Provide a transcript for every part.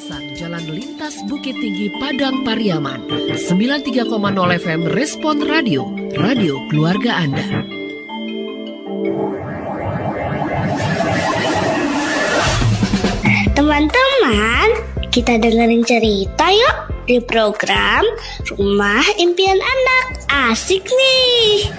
kawasan Jalan Lintas Bukit Tinggi Padang Pariaman. 93,0 FM Respon Radio, radio keluarga Anda. Teman-teman, kita dengerin cerita yuk di program Rumah Impian Anak. Asik nih.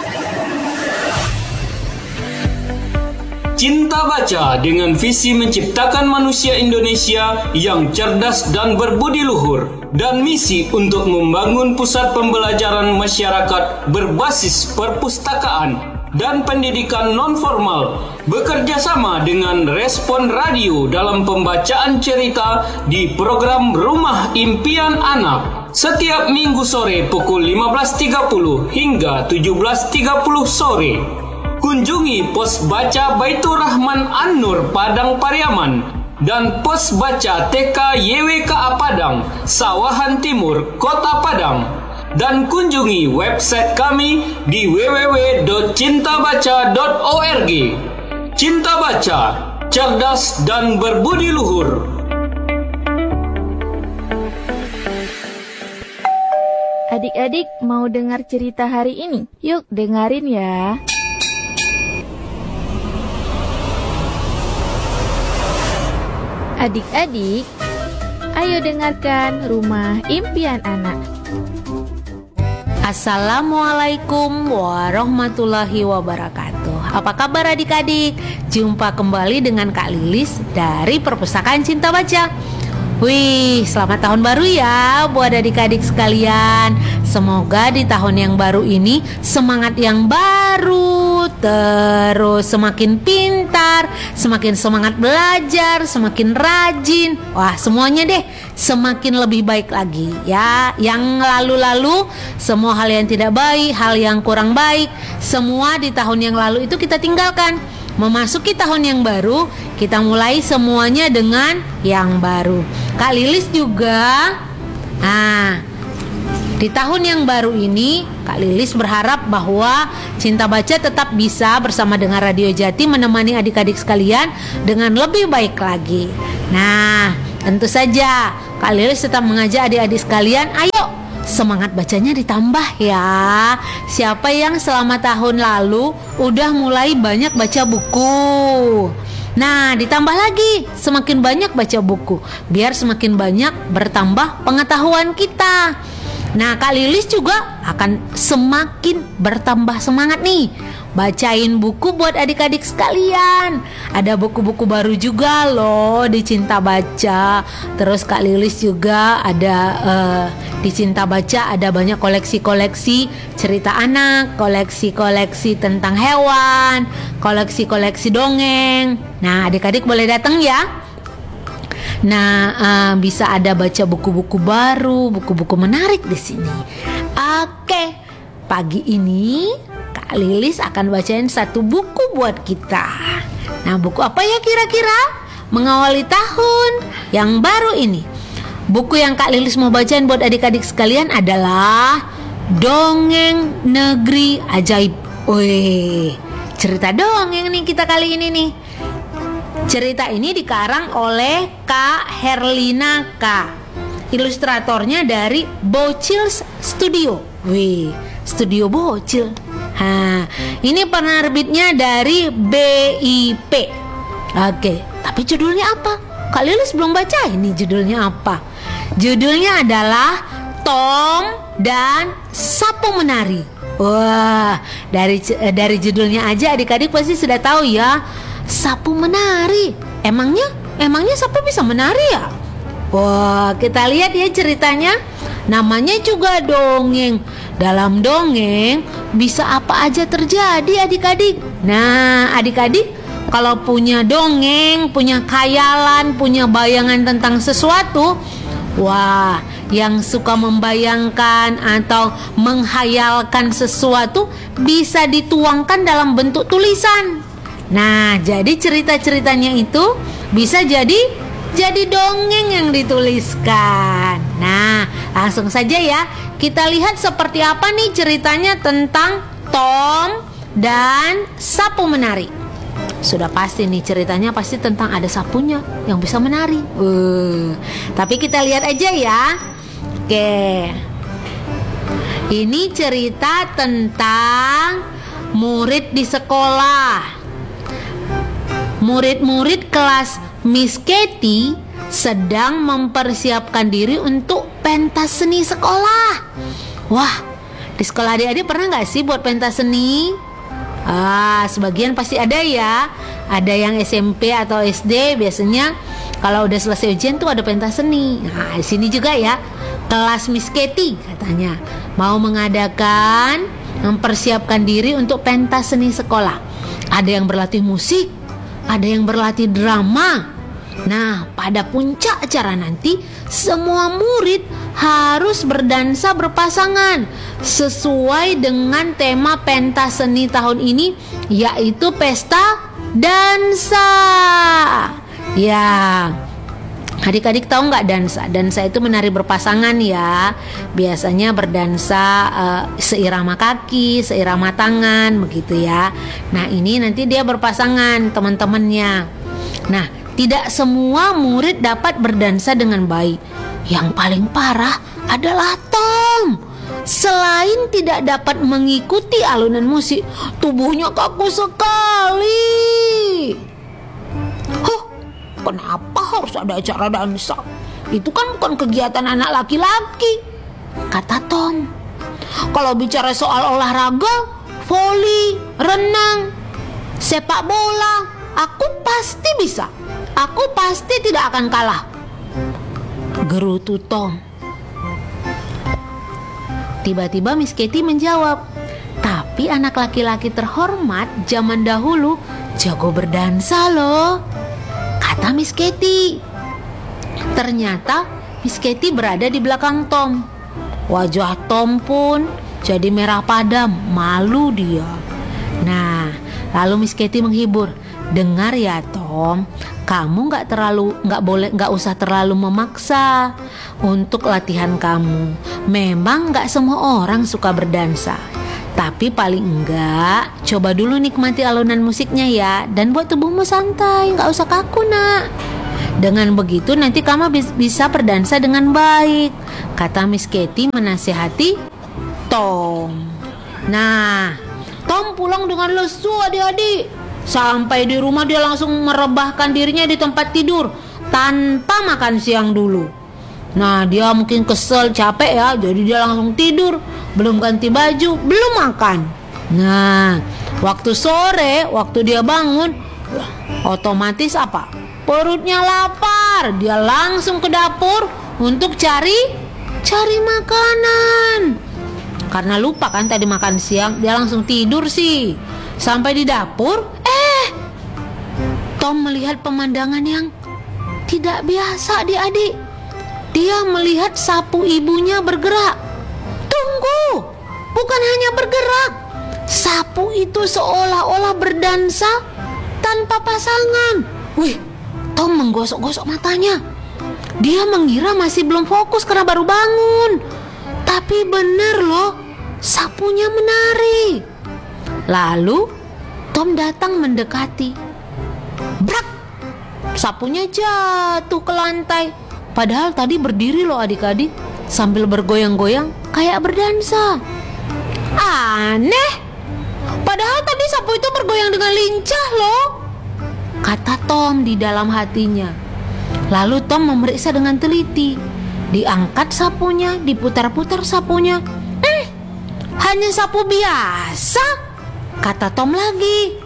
Cinta Baca dengan visi menciptakan manusia Indonesia yang cerdas dan berbudi luhur, dan misi untuk membangun pusat pembelajaran masyarakat berbasis perpustakaan dan pendidikan non-formal, bekerja sama dengan Respon Radio dalam pembacaan cerita di program Rumah Impian Anak setiap Minggu sore pukul 15.30 hingga 17.30 sore. Kunjungi pos baca Baitur Rahman An-Nur Padang Pariaman dan pos baca TK YWKA Padang, Sawahan Timur, Kota Padang. Dan kunjungi website kami di www.cintabaca.org. Cinta Baca, cerdas dan berbudi luhur. Adik-adik mau dengar cerita hari ini? Yuk dengerin ya. Adik-adik, ayo dengarkan Rumah Impian Anak. Assalamualaikum warahmatullahi wabarakatuh. Apa kabar adik-adik? Jumpa kembali dengan Kak Lilis dari Perpustakaan Cinta Baca. Wih, selamat tahun baru ya buat adik-adik sekalian. Semoga di tahun yang baru ini semangat yang baru, terus semakin pintar, semakin semangat belajar, semakin rajin. Wah, semuanya deh semakin lebih baik lagi ya. Yang lalu-lalu, semua hal yang tidak baik, hal yang kurang baik, semua di tahun yang lalu itu kita tinggalkan. Memasuki tahun yang baru, kita mulai semuanya dengan yang baru. Kak Lilis juga di tahun yang baru ini, Kak Lilis berharap bahwa Cinta Baca tetap bisa bersama dengan Radio Jati menemani adik-adik sekalian dengan lebih baik lagi. Nah, tentu saja Kak Lilis tetap mengajak adik-adik sekalian, ayo semangat bacanya ditambah ya. Siapa yang selama tahun lalu udah mulai banyak baca buku, nah ditambah lagi, semakin banyak baca buku, biar semakin banyak bertambah pengetahuan kita. Nah, Kak Lilis juga akan semakin bertambah semangat nih bacain buku buat adik-adik sekalian. Ada buku-buku baru juga loh di Cinta Baca. Terus Kak Lilis juga ada di Cinta Baca ada banyak koleksi-koleksi cerita anak, koleksi-koleksi tentang hewan, koleksi-koleksi dongeng. Nah, adik-adik boleh datang ya. Nah, bisa ada baca buku-buku baru, buku-buku menarik di sini. Oke, pagi ini Kak Lilis akan bacain satu buku buat kita. Nah, buku apa ya kira-kira? Mengawali tahun yang baru ini. Buku yang Kak Lilis mau bacain buat adik-adik sekalian adalah Dongeng Negeri Ajaib. Wih, cerita dongeng nih kita kali ini nih. Cerita ini dikarang oleh Kak Herlina K. Ilustratornya dari Bocil Studio. Wih, Studio Bocil. Ini penerbitnya dari BIP. Oke, tapi judulnya apa? Kak Lilis belum baca ini judulnya apa. Judulnya adalah Tom dan Sapu Menari. Wah, dari judulnya aja adik-adik pasti sudah tahu ya. Sapu menari. Emangnya sapu bisa menari ya? Wah, kita lihat ya ceritanya. Namanya juga dongeng. Dalam dongeng bisa apa aja terjadi adik-adik. Nah, adik-adik kalau punya dongeng, punya khayalan, punya bayangan tentang sesuatu, wah, yang suka membayangkan atau menghayalkan sesuatu bisa dituangkan dalam bentuk tulisan. Nah, jadi cerita-ceritanya itu bisa jadi dongeng yang dituliskan. Nah, langsung saja ya, kita lihat seperti apa nih ceritanya tentang Tom dan Sapu Menari. Sudah pasti nih ceritanya pasti tentang ada sapunya yang bisa menari. Tapi kita lihat aja ya. Oke. Ini cerita tentang murid di sekolah. Murid-murid kelas Miss Katy sedang mempersiapkan diri untuk pentas seni sekolah. Wah, di sekolah adik-adik pernah gak sih buat pentas seni? Sebagian pasti ada ya. Ada yang SMP atau SD biasanya kalau udah selesai ujian tuh ada pentas seni. Nah, di sini juga ya. Kelas Miss Katy katanya mau mengadakan, mempersiapkan diri untuk pentas seni sekolah. Ada yang berlatih musik, ada yang berlatih drama. Nah, pada puncak acara nanti semua murid harus berdansa berpasangan sesuai dengan tema pentas seni tahun ini, yaitu pesta dansa. Ya, adik-adik tahu nggak dansa? Dansa itu menari berpasangan ya. Biasanya berdansa seirama kaki, seirama tangan, begitu ya. Nah, ini nanti dia berpasangan teman-temannya. Nah, tidak semua murid dapat berdansa dengan baik. Yang paling parah adalah Tom. Selain tidak dapat mengikuti alunan musik, tubuhnya kaku sekali. Kenapa harus ada acara dansa? Itu kan bukan kegiatan anak laki-laki, kata Tom. Kalau bicara soal olahraga, voli, renang, sepak bola, aku pasti bisa. Aku pasti tidak akan kalah, gerutu Tom. Tiba-tiba Miss Katy menjawab, tapi anak laki-laki terhormat zaman dahulu jago berdansa loh, kata Miss Katy. Ternyata Miss Katy berada di belakang Tom. Wajah Tom pun jadi merah padam, malu dia. Nah, lalu Miss Katy menghibur, dengar ya Tom, kamu nggak usah terlalu memaksa untuk latihan kamu. Memang nggak semua orang suka berdansa, tapi paling enggak coba dulu nikmati alunan musiknya ya, dan buat tubuhmu santai, nggak usah kaku nak. Dengan begitu nanti kamu bisa berdansa dengan baik, kata Miss Katy menasihati Tom. Nah, Tom pulang dengan lesu adik-adik. Sampai di rumah dia langsung merebahkan dirinya di tempat tidur tanpa makan siang dulu. Nah, dia mungkin kesel, capek ya, jadi dia langsung tidur, belum ganti baju, belum makan. Nah, waktu sore, waktu dia bangun, otomatis apa? Perutnya lapar. Dia langsung ke dapur untuk cari makanan. Karena lupa kan tadi makan siang, dia langsung tidur sih. Sampai di dapur, Tom melihat pemandangan yang tidak biasa adik-adik. Dia melihat sapu ibunya bergerak. Tunggu, bukan hanya bergerak. Sapu itu seolah-olah berdansa tanpa pasangan. Wih, Tom menggosok-gosok matanya. Dia mengira masih belum fokus karena baru bangun. Tapi benar loh, sapunya menari. Lalu Tom datang mendekati. Brak! Sapunya jatuh ke lantai. Padahal tadi berdiri loh adik-adik, sambil bergoyang-goyang kayak berdansa. Aneh, padahal tadi sapu itu bergoyang dengan lincah loh, kata Tom di dalam hatinya. Lalu Tom memeriksa dengan teliti. Diangkat sapunya, diputar-putar sapunya. Hanya sapu biasa, kata Tom lagi.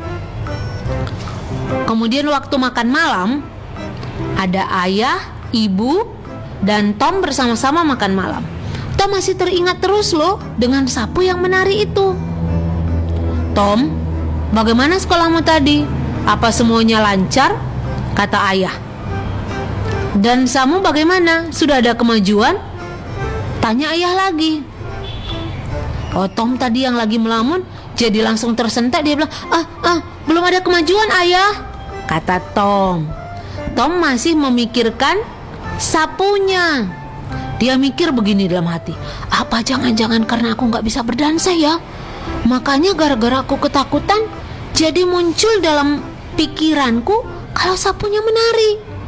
Kemudian waktu makan malam, ada ayah, ibu, dan Tom bersama-sama makan malam. Tom masih teringat terus loh dengan sapu yang menari itu. Tom, bagaimana sekolahmu tadi? Apa semuanya lancar? Kata ayah. Dan kamu bagaimana? Sudah ada kemajuan? Tanya ayah lagi. Oh, Tom tadi yang lagi melamun jadi langsung tersentak. Dia bilang, belum ada kemajuan ayah, kata Tom. Tom masih memikirkan sapunya. Dia mikir begini dalam hati, apa jangan-jangan karena aku gak bisa berdansa ya? Makanya gara-gara aku ketakutan, jadi muncul dalam pikiranku kalau sapunya menari.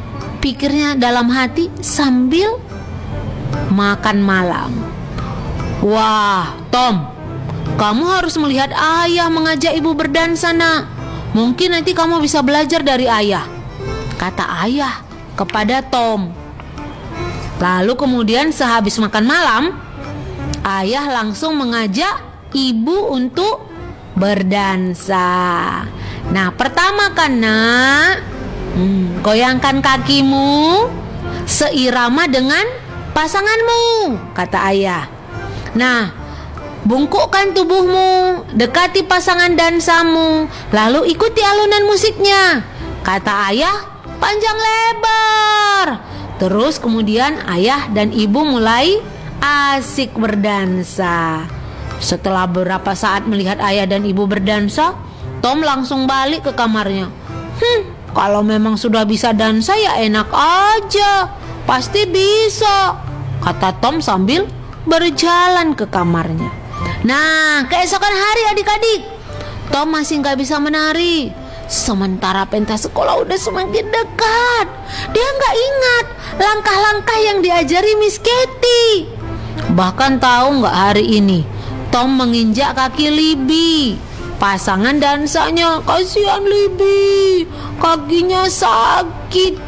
pikirnya dalam hati sambil makan malam. Wah, Tom, kamu harus melihat ayah mengajak ibu berdansa, nak. Mungkin nanti kamu bisa belajar dari ayah, kata ayah kepada Tom. Lalu kemudian sehabis makan malam, ayah langsung mengajak ibu untuk berdansa. Nah, pertama kan, nak, goyangkan kakimu seirama dengan pasanganmu, kata ayah. Nah, bungkukkan tubuhmu, dekati pasangan dansamu, lalu ikuti alunan musiknya, kata ayah panjang lebar. Terus kemudian ayah dan ibu mulai asik berdansa. Setelah beberapa saat melihat ayah dan ibu berdansa, Tom langsung balik ke kamarnya. Kalau memang sudah bisa dansa ya enak aja, pasti bisa, kata Tom sambil berjalan ke kamarnya. Nah, keesokan hari adik-adik, Tom masih gak bisa menari. Sementara pentas sekolah udah semakin dekat. Dia gak ingat langkah-langkah yang diajari Miss Katie. Bahkan tahu gak, hari ini Tom menginjak kaki Libby, pasangan dansanya. Kasihan Libby, kakinya sakit.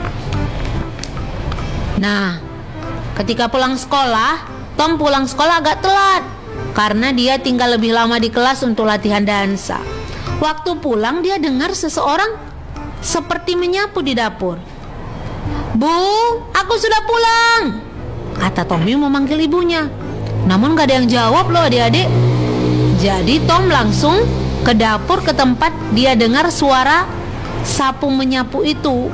Nah, ketika pulang sekolah, Tom pulang sekolah agak telat karena dia tinggal lebih lama di kelas untuk latihan dansa. Waktu pulang dia dengar seseorang seperti menyapu di dapur. Bu, aku sudah pulang, kata Tommy memanggil ibunya. Namun gak ada yang jawab loh adik-adik. Jadi Tom langsung ke dapur, ke tempat dia dengar suara sapu menyapu itu.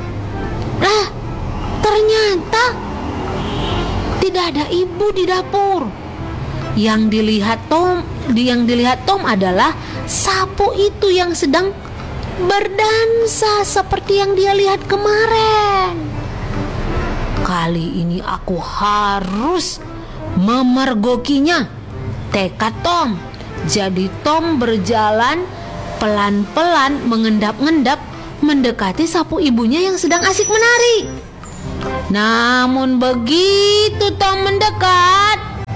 Ternyata tidak ada ibu di dapur. Yang dilihat Tom adalah sapu itu yang sedang berdansa seperti yang dia lihat kemarin. Kali ini aku harus memergokinya, tekad Tom. Jadi Tom berjalan pelan-pelan mengendap-endap mendekati sapu ibunya yang sedang asik menari. Namun begitu Tom mendekat,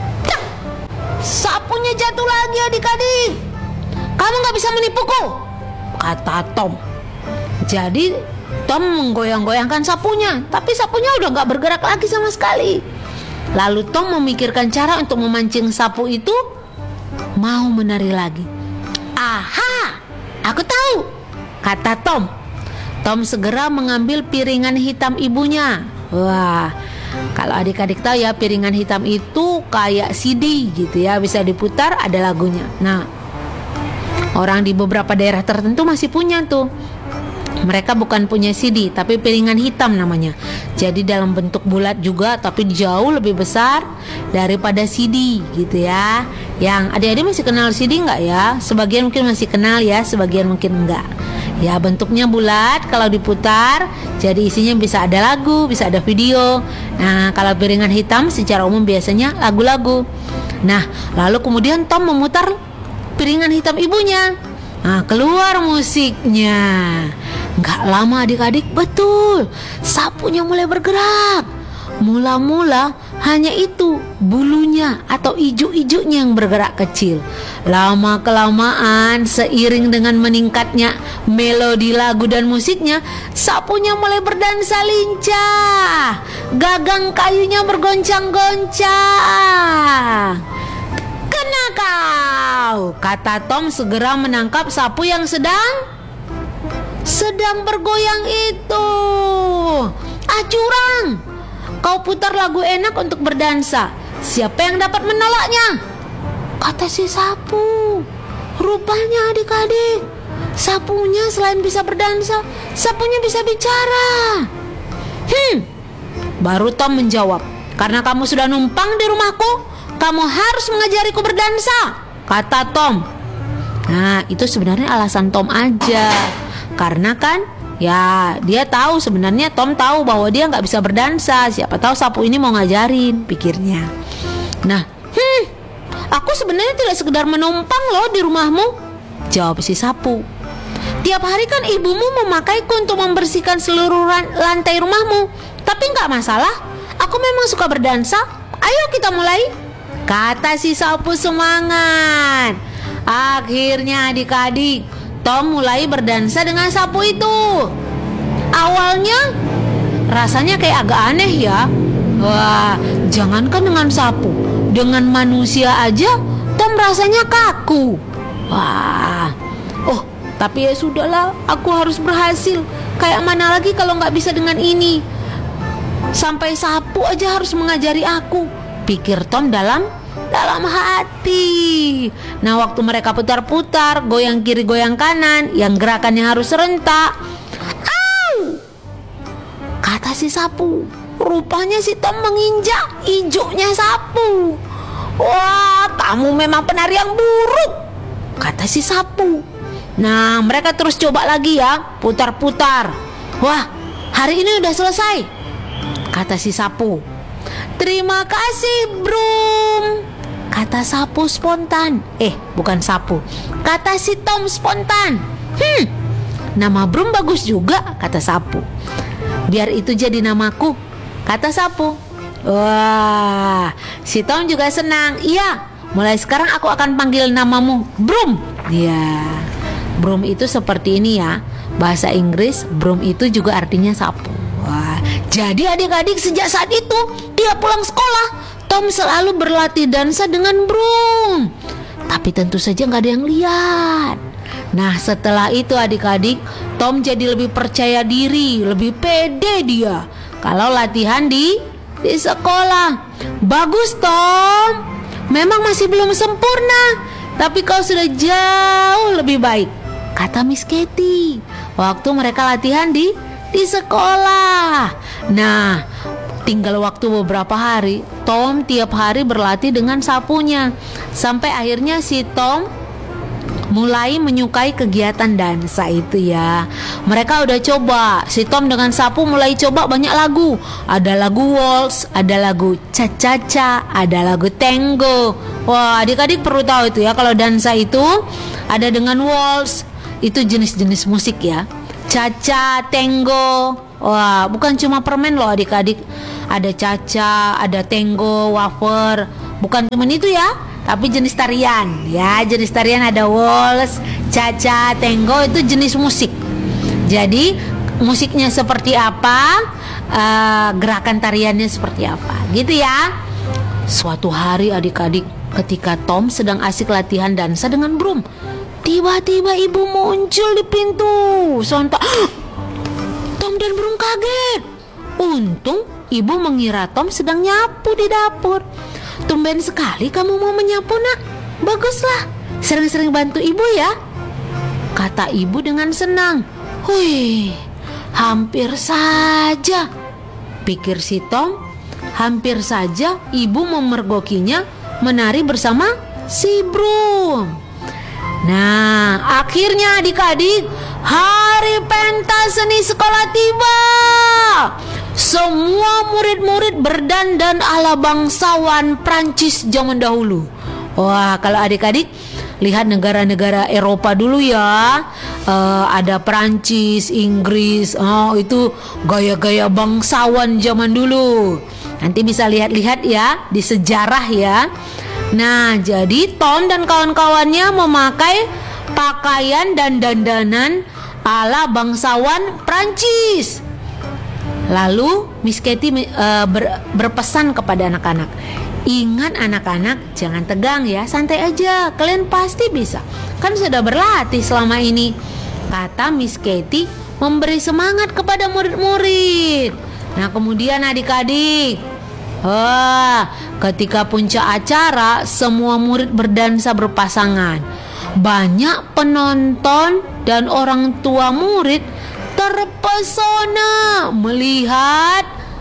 sapunya jatuh lagi adik-adik. Kamu gak bisa menipuku, kata Tom. Jadi Tom menggoyang-goyangkan sapunya, tapi sapunya udah gak bergerak lagi sama sekali. Lalu Tom memikirkan cara untuk memancing sapu itu mau menari lagi. Aha, aku tahu, kata Tom. Tom segera mengambil piringan hitam ibunya. Wah, kalau adik-adik tahu ya, piringan hitam itu kayak CD gitu ya, bisa diputar, ada lagunya. Nah, orang di beberapa daerah tertentu masih punya tuh. Mereka bukan punya CD, tapi piringan hitam namanya. Jadi dalam bentuk bulat juga, tapi jauh lebih besar daripada CD gitu ya. Yang adik-adik masih kenal CD nggak ya? Sebagian mungkin masih kenal ya, sebagian mungkin enggak. Ya, bentuknya bulat, kalau diputar jadi isinya bisa ada lagu, bisa ada video. Nah, kalau piringan hitam secara umum biasanya lagu-lagu. Nah, lalu kemudian Tom memutar piringan hitam ibunya. Nah, keluar musiknya. Gak lama adik-adik, betul, sapunya mulai bergerak. Mula-mula hanya itu bulunya atau ijuk-ijuknya yang bergerak kecil. Lama-kelamaan seiring dengan meningkatnya melodi lagu dan musiknya, sapunya mulai berdansa lincah. Gagang kayunya bergoncang-goncang. Kena kau, kata Tom segera menangkap sapu yang sedang bergoyang itu. Curang, kau putar lagu enak untuk berdansa. Siapa yang dapat menolaknya? Kata si sapu. Rupanya adik-adik, sapunya selain bisa berdansa, sapunya bisa bicara. Baru Tom menjawab, karena kamu sudah numpang di rumahku, kamu harus mengajariku berdansa, kata Tom. Nah, itu sebenarnya alasan Tom aja. Karena kan ya dia tahu, sebenarnya Tom tahu bahwa dia gak bisa berdansa. Siapa tahu sapu ini mau ngajarin, pikirnya. Nah, aku sebenarnya tidak sekedar menumpang loh di rumahmu, jawab si sapu. Tiap hari kan ibumu memakaiku untuk membersihkan seluruh lantai rumahmu. Tapi nggak masalah, aku memang suka berdansa. Ayo kita mulai, kata si sapu semangat. Akhirnya adik-adik, Tom mulai berdansa dengan sapu itu. Awalnya rasanya kayak agak aneh ya. Wah, jangankan dengan sapu, dengan manusia aja Tom rasanya kaku. Wah, tapi ya sudahlah, aku harus berhasil. Kayak mana lagi kalau nggak bisa dengan ini? Sampai sapu aja harus mengajari aku, pikir Tom dalam hati. Nah, waktu mereka putar-putar, goyang kiri goyang kanan, yang gerakannya harus serentak. Au! Kata si sapu. Rupanya si Tom menginjak hijaunya sapu. Wah, kamu memang penari yang buruk, kata si sapu. Nah, mereka terus coba lagi ya, putar-putar. Wah, hari ini udah selesai, kata si sapu. Terima kasih, Brum, kata sapu spontan. Bukan sapu, kata si Tom spontan. Nama Brum bagus juga, kata sapu. Biar itu jadi namaku, kata sapu. Wah, si Tom juga senang. Iya, mulai sekarang aku akan panggil namamu Brum. Ya, Brum itu seperti ini ya. Bahasa Inggris, Brum itu juga artinya sapu. Wah, jadi adik-adik sejak saat itu dia pulang sekolah, Tom selalu berlatih dansa dengan Brum. Tapi tentu saja nggak ada yang lihat. Nah, setelah itu adik-adik, Tom jadi lebih percaya diri, lebih pede dia kalau latihan di sekolah. Bagus, Tom. Memang masih belum sempurna, tapi kau sudah jauh lebih baik, kata Miss Katy waktu mereka latihan di sekolah. Nah, tinggal waktu beberapa hari, Tom tiap hari berlatih dengan sapunya. Sampai akhirnya si Tom mulai menyukai kegiatan dansa itu ya. Mereka udah coba, si Tom dengan sapu mulai coba banyak lagu. Ada lagu waltz, ada lagu cha-cha-cha, ada lagu tango. Wah, adik-adik perlu tahu itu ya, kalau dansa itu ada dengan waltz, itu jenis-jenis musik ya. Cha-cha, tango. Wah, bukan cuma permen loh adik-adik. Ada cha-cha, ada tango, wafer. Bukan cuma itu ya, tapi jenis tarian ya. Jenis tarian ada waltz, cha-cha, tango, itu jenis musik. Jadi musiknya seperti apa, gerakan tariannya seperti apa, gitu ya. Suatu hari adik-adik, ketika Tom sedang asik latihan dansa dengan Brum, tiba-tiba ibu muncul di pintu. Sontak Tom dan Brum kaget. Untung ibu mengira Tom sedang nyapu di dapur. Tumben sekali kamu mau menyapu, nak. Baguslah, sering-sering bantu ibu ya, kata ibu dengan senang. Wih, hampir saja, pikir si Tom. Hampir saja ibu memergokinya menari bersama si Brum. Nah, akhirnya adik-adik, hari pentas seni sekolah tiba. Semua murid-murid berdandan ala bangsawan Prancis zaman dahulu. Wah, kalau adik-adik lihat negara-negara Eropa dulu ya, ada Prancis, Inggris, itu gaya-gaya bangsawan zaman dulu. Nanti bisa lihat-lihat ya di sejarah ya. Nah, jadi Tom dan kawan-kawannya memakai pakaian dan dandanan ala bangsawan Prancis. Lalu Miss Katy berpesan kepada anak-anak, ingat anak-anak, jangan tegang ya, santai aja, kalian pasti bisa, kan sudah berlatih selama ini, kata Miss Katy memberi semangat kepada murid-murid. Nah, kemudian adik-adik, ketika puncak acara, semua murid berdansa berpasangan. Banyak penonton dan orang tua murid terpesona melihat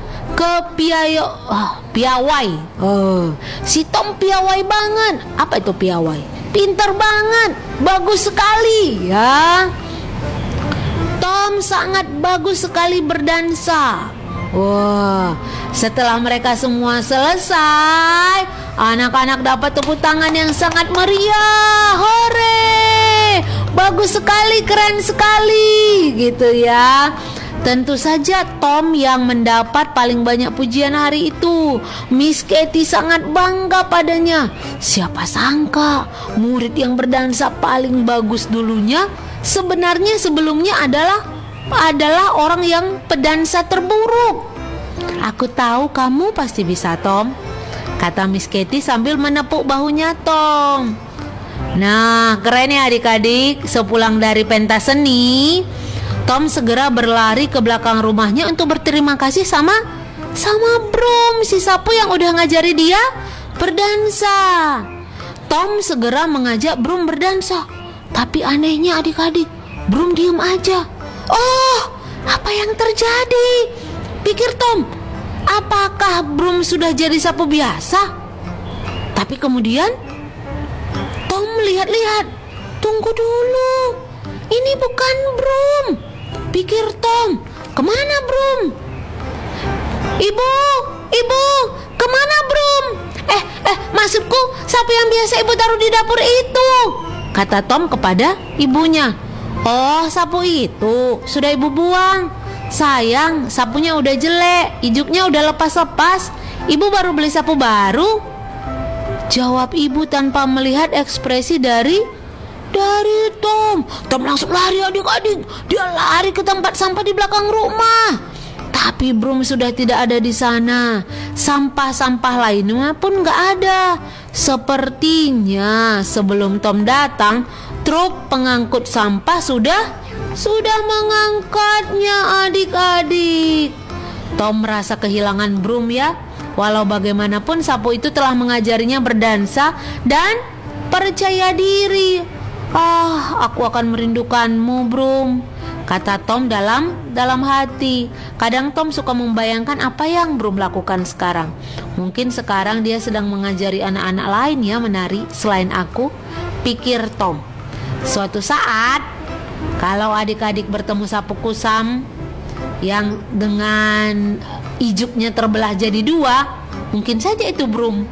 piawai. Si Tom piawai banget. Apa itu piawai? Pintar banget, bagus sekali ya. Tom sangat bagus sekali berdansa. Wah, setelah mereka semua selesai, anak-anak dapat tepuk tangan yang sangat meriah. Hore! bagus sekali, keren sekali gitu ya. Tentu saja Tom yang mendapat paling banyak pujian hari itu. Miss Katy sangat bangga padanya. Siapa sangka murid yang berdansa paling bagus dulunya sebenarnya sebelumnya adalah orang yang pedansa terburuk. Aku tahu kamu pasti bisa, Tom, kata Miss Katy sambil menepuk bahunya Tom. Nah, keren ya adik-adik. Sepulang dari pentas seni, Tom segera berlari ke belakang rumahnya untuk berterima kasih sama Brum, si sapu yang udah ngajari dia berdansa. Tom segera mengajak Brum berdansa. Tapi anehnya adik-adik, Brum diem aja. Oh, apa yang terjadi? Pikir Tom, apakah Brum sudah jadi sapu biasa? Tapi kemudian Tom lihat-lihat. Tunggu dulu, ini bukan Brum, pikir Tom. Kemana Brum? Ibu, kemana Brum? Maksudku sapu yang biasa ibu taruh di dapur itu, kata Tom kepada ibunya. Oh, sapu itu sudah ibu buang. Sayang, sapunya udah jelek, ijuknya udah lepas-lepas. Ibu baru beli sapu baru, jawab ibu tanpa melihat ekspresi dari Tom. Tom langsung lari adik-adik. Dia lari ke tempat sampah di belakang rumah. Tapi Brum sudah tidak ada di sana. Sampah-sampah lainnya pun gak ada. Sepertinya sebelum Tom datang, truk pengangkut sampah sudah mengangkatnya adik-adik. Tom merasa kehilangan Brum ya. Walau bagaimanapun sapu itu telah mengajarinya berdansa dan percaya diri. Aku akan merindukanmu Brum, kata Tom dalam hati. Kadang Tom suka membayangkan apa yang Brum lakukan sekarang. Mungkin sekarang dia sedang mengajari anak-anak lain ya menari selain aku, pikir Tom. Suatu saat kalau adik-adik bertemu sapu kusam yang dengan ijuknya terbelah jadi dua, mungkin saja itu Brum.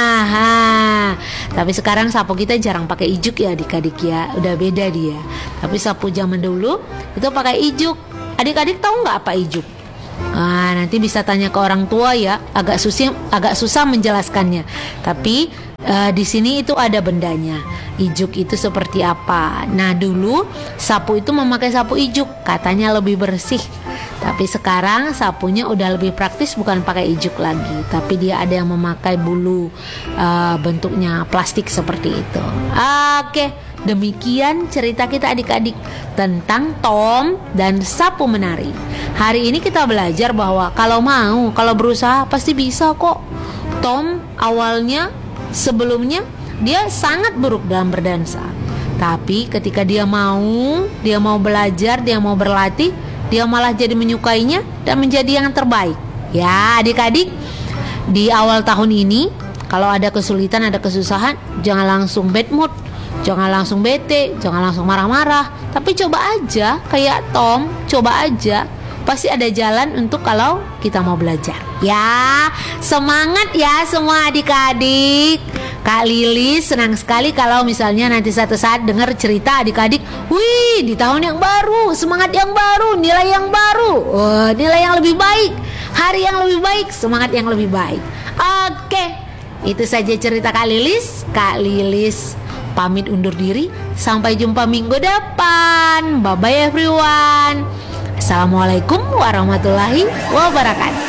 Tapi sekarang sapu kita jarang pakai ijuk ya adik-adik ya, udah beda dia. Tapi sapu zaman dulu itu pakai ijuk. Adik-adik tahu nggak apa ijuk? Nanti bisa tanya ke orang tua ya, agak susah menjelaskannya. Tapi di sini itu ada bendanya. Ijuk itu seperti apa? Nah dulu sapu itu memakai sapu ijuk, katanya lebih bersih. Tapi sekarang sapunya udah lebih praktis, bukan pakai ijuk lagi, tapi dia ada yang memakai bulu bentuknya plastik seperti itu. Oke, demikian cerita kita adik-adik tentang Tom dan sapu menari. Hari ini kita belajar bahwa kalau berusaha pasti bisa kok. Tom awalnya sebelumnya dia sangat buruk dalam berdansa. Tapi ketika dia mau belajar, dia mau berlatih, dia malah jadi menyukainya dan menjadi yang terbaik. Ya adik-adik, di awal tahun ini kalau ada kesulitan, ada kesusahan, jangan langsung bad mood, jangan langsung bete, jangan langsung marah-marah. Tapi coba aja kayak Tom, coba aja. Pasti ada jalan untuk kalau kita mau belajar. Ya, semangat ya semua adik-adik. Kak Lilis senang sekali kalau misalnya nanti satu saat dengar cerita adik-adik, wih di tahun yang baru, semangat yang baru, nilai yang baru, nilai yang lebih baik, hari yang lebih baik, semangat yang lebih baik. Oke, itu saja cerita Kak Lilis. Kak Lilis pamit undur diri. Sampai jumpa minggu depan. Bye bye everyone. Assalamualaikum warahmatullahi wabarakatuh.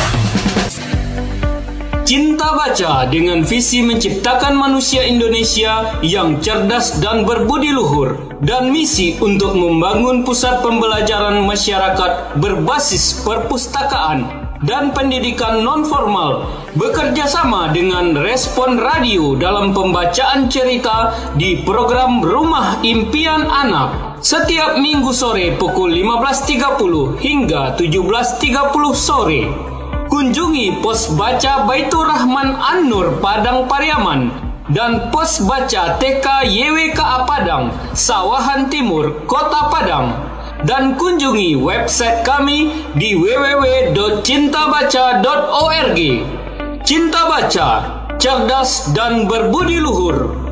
Cinta Baca dengan visi menciptakan manusia Indonesia yang cerdas dan berbudi luhur, dan misi untuk membangun pusat pembelajaran masyarakat berbasis perpustakaan dan pendidikan non-formal, bekerja sama dengan Respon Radio dalam pembacaan cerita di program Rumah Impian Anak setiap minggu sore pukul 15.30 hingga 17.30 sore. Kunjungi pos baca Baitur Rahman An-Nur Padang Pariaman dan pos baca TK YWKA Padang Sawahan Timur Kota Padang, dan kunjungi website kami di www.cintabaca.org. Cinta Baca, cerdas dan berbudi luhur.